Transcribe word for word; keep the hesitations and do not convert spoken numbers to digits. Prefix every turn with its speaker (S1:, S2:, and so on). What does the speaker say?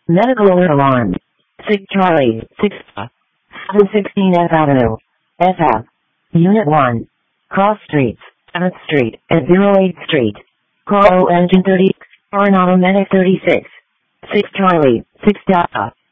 S1: Medical alert alarm. six Charlie, six, seven sixteen F Avenue. F F. Unit one. Cross Streets, seventh Street, and zero eighth Street. Call engine thirty, Coronado Medic thirty-six. six Charlie, six Delta.